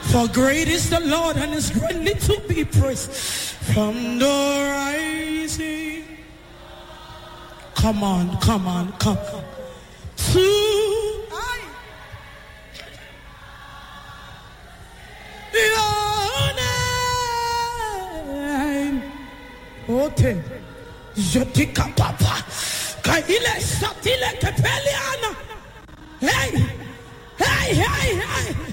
For great is the Lord and is greatly to be praised from the rising. Come on. To your name. Ote. Jotika papa. Kaile satile kepeliana. Hey.